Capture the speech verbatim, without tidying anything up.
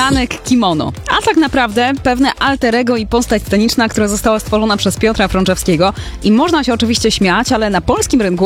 Janek Kimono. A tak naprawdę pewne alter ego i postać sceniczna, która została stworzona przez Piotra Frączewskiego. I można się oczywiście śmiać, ale na polskim rynku